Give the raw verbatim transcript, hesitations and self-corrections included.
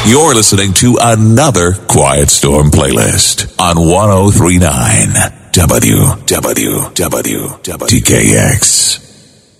You're listening to another Quiet Storm playlist on one oh three point nine W W W T K X.